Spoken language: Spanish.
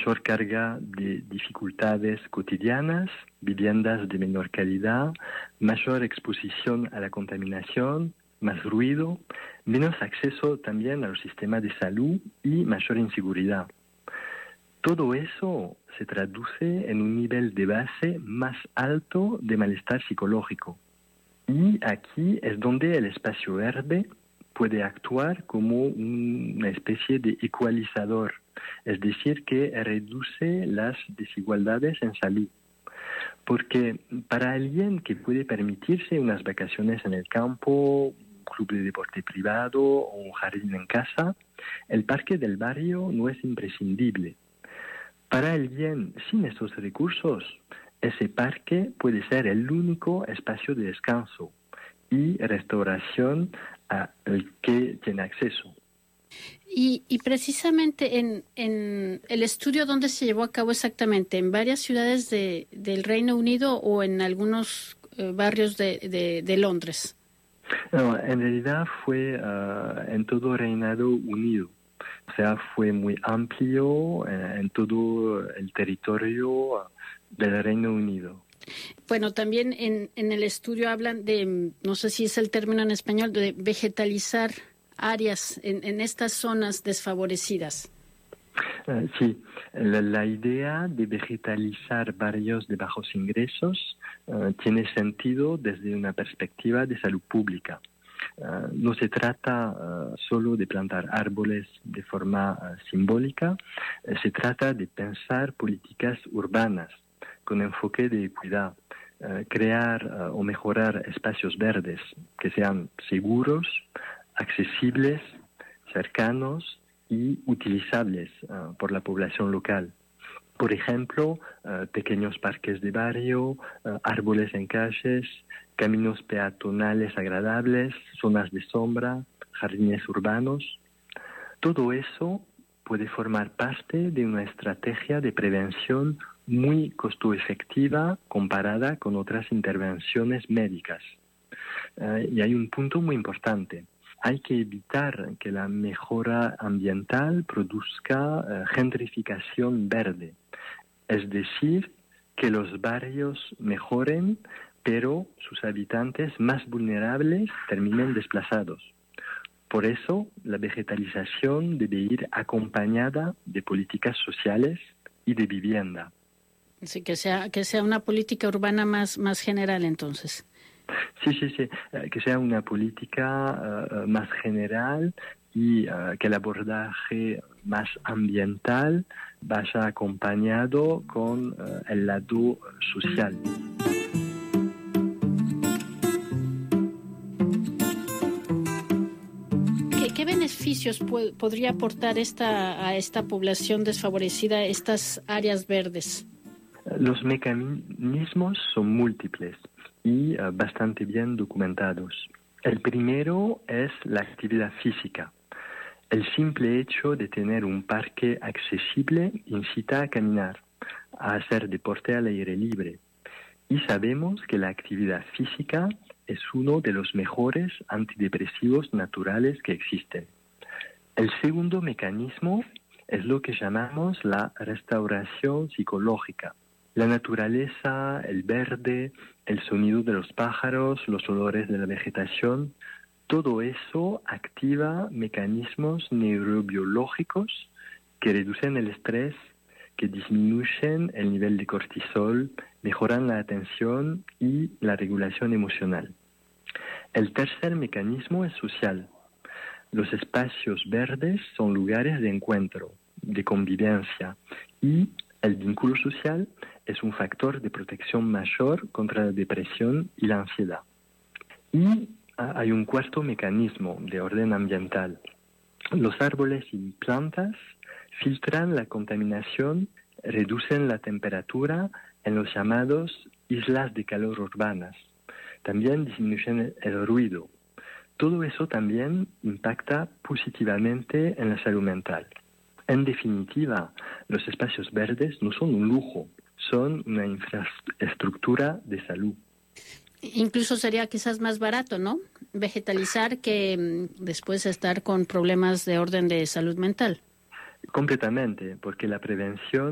mayor carga de dificultades cotidianas, viviendas de menor calidad, mayor exposición a la contaminación, más ruido, menos acceso también a los sistemas de salud y mayor inseguridad. Todo eso se traduce en un nivel de base más alto de malestar psicológico. Y aquí es donde el espacio verde puede actuar como una especie de ecualizador, es decir, que reduce las desigualdades en salud. Porque para alguien que puede permitirse unas vacaciones en el campo, un club de deporte privado o un jardín en casa, el parque del barrio no es imprescindible. Para alguien sin estos recursos, ese parque puede ser el único espacio de descanso y restauración al que tiene acceso. Y precisamente en el estudio, ¿dónde se llevó a cabo exactamente? ¿En varias ciudades del Reino Unido o en algunos barrios de Londres? No, en realidad fue en todo Reino Unido. O sea, fue muy amplio en todo el territorio del Reino Unido. Bueno, también en el estudio hablan de, no sé si es el término en español, de vegetalizar áreas en estas zonas desfavorecidas. Sí, la idea de vegetalizar barrios de bajos ingresos tiene sentido desde una perspectiva de salud pública. No se trata solo de plantar árboles de forma simbólica, se trata de pensar políticas urbanas con enfoque de equidad, crear o mejorar espacios verdes que sean seguros, accesibles, cercanos y utilizables por la población local. Por ejemplo, pequeños parques de barrio, árboles en calles, caminos peatonales agradables, zonas de sombra, jardines urbanos. Todo eso puede formar parte de una estrategia de prevención muy costo efectiva comparada con otras intervenciones médicas. Y hay un punto muy importante. Hay que evitar que la mejora ambiental produzca gentrificación verde. Es decir, que los barrios mejoren, pero sus habitantes más vulnerables terminen desplazados. Por eso, la vegetalización debe ir acompañada de políticas sociales y de vivienda. Sí, que sea una política urbana más general, entonces. Sí, que sea una política más general y que el abordaje más ambiental vaya acompañado con el lado social. ¿Qué beneficios podría aportar a esta población desfavorecida estas áreas verdes? Los mecanismos son múltiples y bastante bien documentados. El primero es la actividad física. El simple hecho de tener un parque accesible incita a caminar, a hacer deporte al aire libre. Y sabemos que la actividad física es uno de los mejores antidepresivos naturales que existen. El segundo mecanismo es lo que llamamos la restauración psicológica. La naturaleza, el verde, el sonido de los pájaros, los olores de la vegetación, todo eso activa mecanismos neurobiológicos que reducen el estrés, que disminuyen el nivel de cortisol, mejoran la atención y la regulación emocional. El tercer mecanismo es social. Los espacios verdes son lugares de encuentro, de convivencia, y el vínculo social es un factor de protección mayor contra la depresión y la ansiedad. Y hay un cuarto mecanismo de orden ambiental. Los árboles y plantas filtran la contaminación, reducen la temperatura en los llamados islas de calor urbanas. También disminuyen el ruido. Todo eso también impacta positivamente en la salud mental. En definitiva, los espacios verdes no son un lujo, son una infraestructura de salud. Incluso sería quizás más barato, ¿no? Vegetalizar que después estar con problemas de orden de salud mental. Completamente, porque la prevención